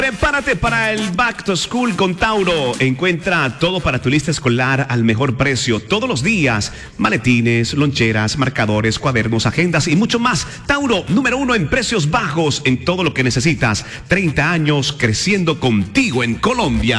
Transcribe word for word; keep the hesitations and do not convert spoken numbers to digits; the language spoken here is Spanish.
Prepárate para el Back to School con Tauro. Encuentra todo para tu lista escolar al mejor precio todos los días. Maletines, loncheras, marcadores, cuadernos, agendas y mucho más. Tauro, número uno en precios bajos en todo lo que necesitas. treinta años creciendo contigo en Colombia.